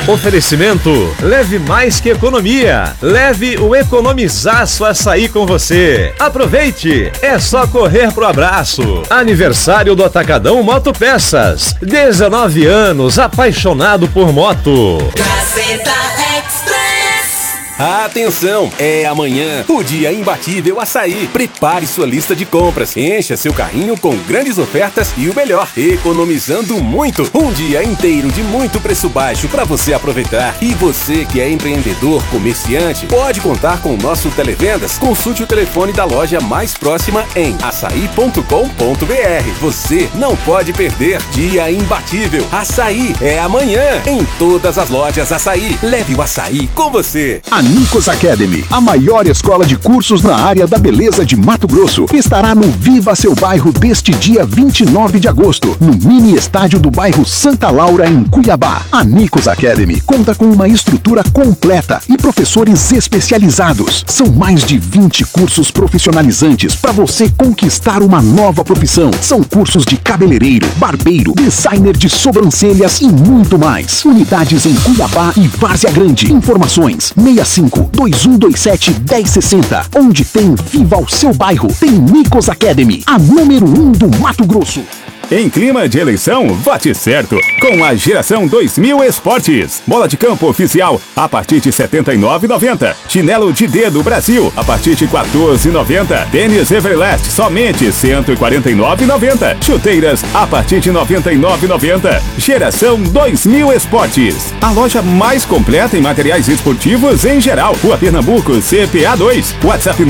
Oferecimento, leve mais que economia. Leve o Economizaço Açaí com você. Aproveite, é só correr pro abraço. Aniversário do Atacadão Motopeças. 19 anos, apaixonado por moto. Gazeta Express. Atenção, é amanhã o dia imbatível Açaí. Prepare sua lista de compras, encha seu carrinho com grandes ofertas e o melhor, economizando muito. Um dia inteiro de muito preço baixo para você aproveitar. E você que é empreendedor, comerciante, pode contar com o nosso Televendas. Consulte o telefone da loja mais próxima em açaí.com.br. Você não pode perder. Dia imbatível Açaí é amanhã em todas as lojas Açaí. Leve o açaí com você. A Nicos Academy, a maior escola de cursos na área da beleza de Mato Grosso, estará no Viva Seu Bairro deste dia 29 de agosto, no mini estádio do bairro Santa Laura, em Cuiabá. A Nicos Academy conta com uma estrutura completa e professores especializados. São mais de 20 cursos profissionalizantes para você conquistar uma nova profissão. São cursos de cabeleireiro, barbeiro, designer de sobrancelhas e muito mais. Unidades em Cuiabá e Várzea Grande. Informações 65-2127-1060. Onde tem Viva o Seu Bairro, tem Nicos Academy, a número 1 do Mato Grosso. Em clima de eleição, vote certo com a Geração 2000 Esportes. Bola de campo oficial a partir de R$ 79,90. Chinelo de dedo Brasil a partir de R$ 14,90. Tênis Everlast somente R$ 149,90. Chuteiras a partir de R$ 99,90. Geração 2000 Esportes. A loja mais completa em materiais esportivos em geral. Rua Pernambuco, CPA 2. WhatsApp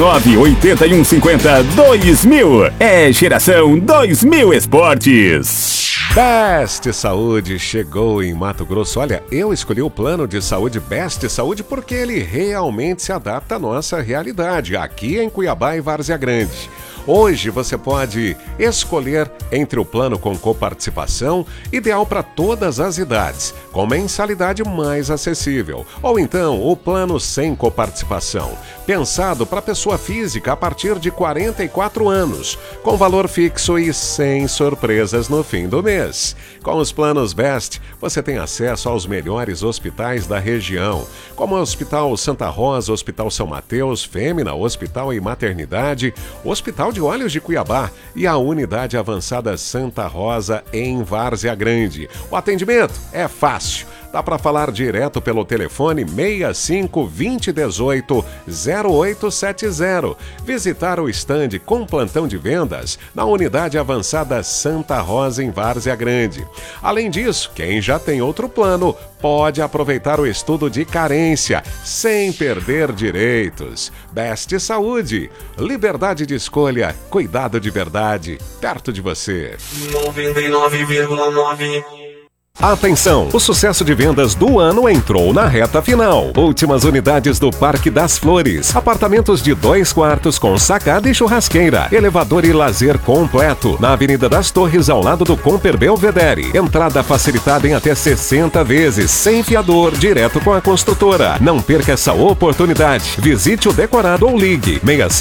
98150-2000. É Geração 2000 Esportes. Best Saúde chegou em Mato Grosso. Olha, eu escolhi o plano de saúde Best Saúde porque ele realmente se adapta à nossa realidade, aqui em Cuiabá e Várzea Grande. Hoje você pode escolher entre o plano com coparticipação, ideal para todas as idades, com mensalidade mais acessível, ou então o plano sem coparticipação, pensado para pessoa física a partir de 44 anos, com valor fixo e sem surpresas no fim do mês. Com os planos Best, você tem acesso aos melhores hospitais da região, como o Hospital Santa Rosa, Hospital São Mateus, Fêmea, Hospital e Maternidade, Hospital de Olhos de Cuiabá e a Unidade Avançada Santa Rosa em Várzea Grande. O atendimento é fácil. Dá para falar direto pelo telefone 65-2018-0870. Visitar o estande com plantão de vendas na Unidade Avançada Santa Rosa em Várzea Grande. Além disso, quem já tem outro plano pode aproveitar o estudo de carência sem perder direitos. Best Saúde, liberdade de escolha, cuidado de verdade, perto de você. 99,9. Atenção! O sucesso de vendas do ano entrou na reta final. Últimas unidades do Parque das Flores. Apartamentos de 2 quartos com sacada e churrasqueira. Elevador e lazer completo. Na Avenida das Torres, ao lado do Comper Belvedere. Entrada facilitada em até 60 vezes, sem fiador, direto com a construtora. Não perca essa oportunidade. Visite o decorado ou ligue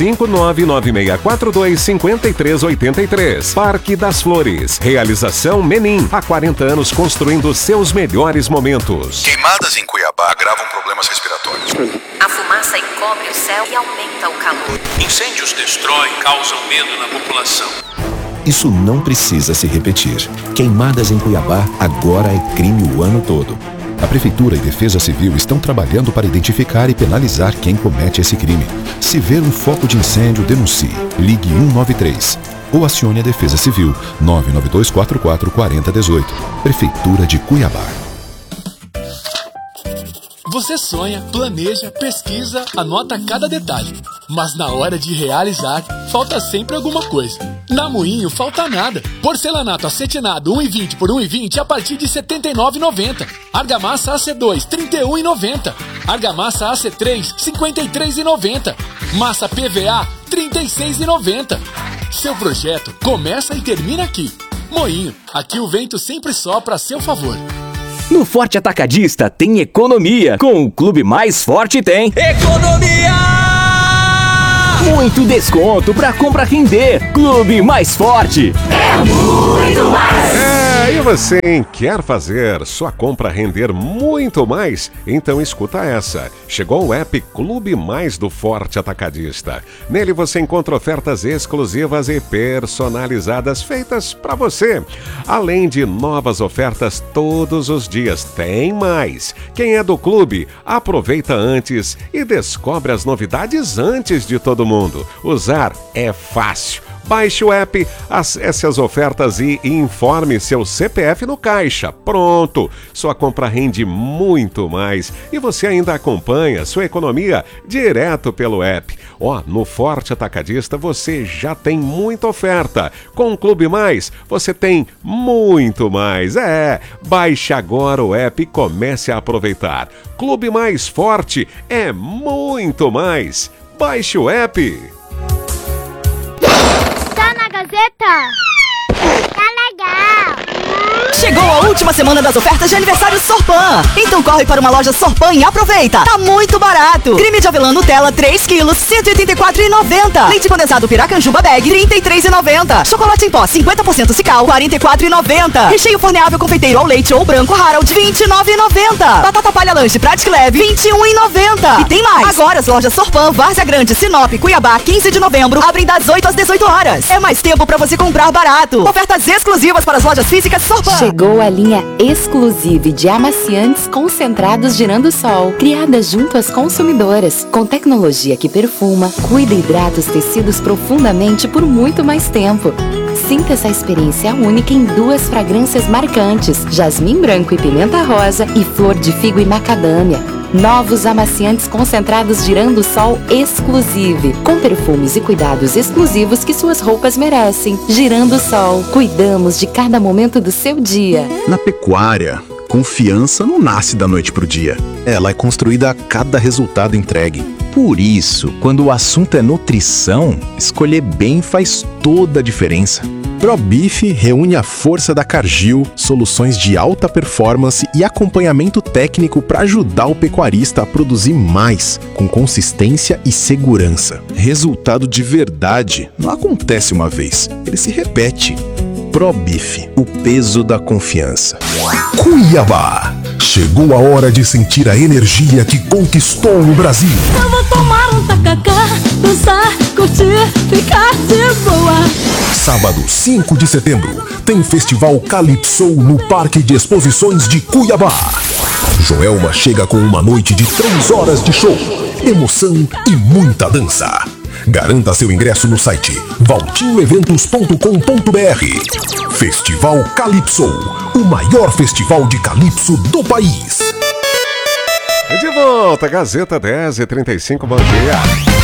65996425383. Parque das Flores. Realização Menin. Há 40 anos construindo seus melhores momentos. Queimadas em Cuiabá agravam problemas respiratórios. A fumaça encobre o céu e aumenta o calor. Incêndios destroem e causam medo na população. Isso não precisa se repetir. Queimadas em Cuiabá agora é crime o ano todo. A Prefeitura e Defesa Civil estão trabalhando para identificar e penalizar quem comete esse crime. Se ver um foco de incêndio, denuncie. Ligue 193. Ou acione a Defesa Civil 992444018. Prefeitura de Cuiabá. Você sonha, planeja, pesquisa, anota cada detalhe. Mas na hora de realizar, falta sempre alguma coisa. Na Moinho falta nada. Porcelanato acetinado 1,20 por 1,20 a partir de R$ 79,90. Argamassa AC2 R$ 31,90. Argamassa AC3 R$ 53,90. Massa PVA R$ 36,90. Seu projeto começa e termina aqui. Moinho, aqui o vento sempre sopra a seu favor. No Forte Atacadista tem economia. Com o Clube Mais Forte tem economia! Muito desconto pra compra render. Clube Mais Forte. É muito mais! E você quer fazer sua compra render muito mais? Então escuta essa. Chegou o app Clube Mais do Forte Atacadista. Nele você encontra ofertas exclusivas e personalizadas feitas para você. Além de novas ofertas todos os dias, tem mais. Quem é do clube, aproveita antes e descobre as novidades antes de todo mundo. Usar é fácil. Baixe o app, acesse as ofertas e informe seu CPF no caixa. Pronto! Sua compra rende muito mais e você ainda acompanha sua economia direto pelo app. No Forte Atacadista você já tem muita oferta. Com o Clube Mais, você tem muito mais. Baixe agora o app e comece a aproveitar. Clube Mais Forte é muito mais. Baixe o app. Gazeta. Tá legal. Chegou a última semana das ofertas de aniversário Sorpan. Então corre para uma loja Sorpan e aproveita. Tá muito barato. Creme de avelã Nutella 3 quilos, R$ 184,90. Leite condensado Piracanjuba Bag, R$ 33,90. Chocolate em pó 50% Cical, R$ 44,90. Recheio forneável confeiteiro ao leite ou branco Harold, R$ 29,90. Batata palha lanche Prática Leve, R$ 21,90. E tem mais. Agora as lojas Sorpan, Várzea Grande, Sinop, Cuiabá, 15 de novembro, abrem das 8 às 18 horas. É mais tempo para você comprar barato. Ofertas exclusivas para as lojas físicas Sorpan. Chegou a linha Exclusive de amaciantes concentrados Girando Sol, criada junto às consumidoras, com tecnologia que perfuma, cuida e hidrata os tecidos profundamente por muito mais tempo. Sinta essa experiência única em 2 fragrâncias marcantes, jasmim branco e pimenta rosa e flor de figo e macadâmia. Novos amaciantes concentrados Girando Sol Exclusive, com perfumes e cuidados exclusivos que suas roupas merecem. Girando Sol, cuidamos de cada momento do seu dia. Na pecuária, confiança não nasce da noite pro dia. Ela é construída a cada resultado entregue. Por isso, quando o assunto é nutrição, escolher bem faz toda a diferença. ProBeef reúne a força da Cargill, soluções de alta performance e acompanhamento técnico para ajudar o pecuarista a produzir mais, com consistência e segurança. Resultado de verdade não acontece uma vez, ele se repete. ProBeef, o peso da confiança. Cuiabá. Chegou a hora de sentir a energia que conquistou o Brasil. Eu vou tomar um tacacá, dançar, curtir, ficar de boa. Sábado, 5 de setembro, tem Festival Calypso no Parque de Exposições de Cuiabá. Joelma chega com uma noite de 3 horas de show, emoção e muita dança. Garanta seu ingresso no site valtinhoeventos.com.br. Festival Calypso, o maior festival de calypso do país. De volta, Gazeta 10h35, bom dia.